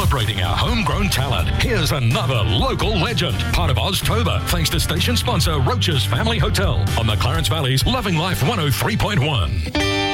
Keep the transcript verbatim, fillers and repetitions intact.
Celebrating our homegrown talent, here's another local legend. Part of Oztober, thanks to station sponsor Roach's Family Hotel on the Clarence Valley's Loving Life one oh three point one.